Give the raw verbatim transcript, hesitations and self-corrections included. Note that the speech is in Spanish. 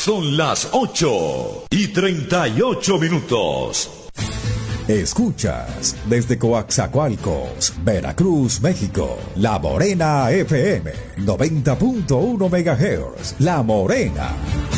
Son las ocho y treinta y ocho minutos. Escuchas desde Coaxacualcos, Veracruz, México, La Morena F M, noventa punto uno megahertz. La Morena.